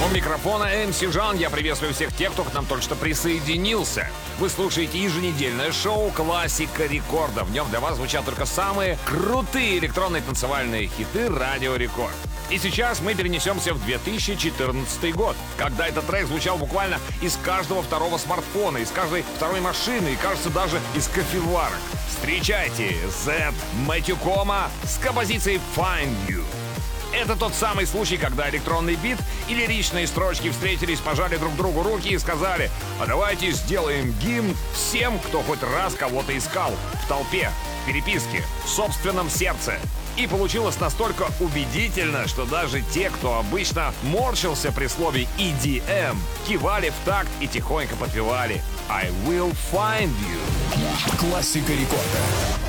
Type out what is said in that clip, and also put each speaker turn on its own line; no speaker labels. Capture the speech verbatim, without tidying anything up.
У микрофона эм си Жан. Я приветствую всех тех, кто к нам только что присоединился. Вы слушаете еженедельное шоу «Классика рекорда». В нем для вас звучат только самые крутые электронные танцевальные хиты «Радио Рекорд». И сейчас мы перенесемся в две тысячи четырнадцатый год, когда этот трек звучал буквально из каждого второго смартфона, из каждой второй машины и, кажется, даже из кофеварок. Встречайте Зет Мэтью Кома с композицией «Find You». Это тот самый случай, когда электронный бит и лиричные строчки встретились, пожали друг другу руки и сказали: а давайте сделаем гимн всем, кто хоть раз кого-то искал в толпе, в переписке, в собственном сердце. И получилось настолько убедительно, что даже те, кто обычно морщился при слове и ди эм, кивали в такт и тихонько подпевали «I will find you».
Классика рекорда.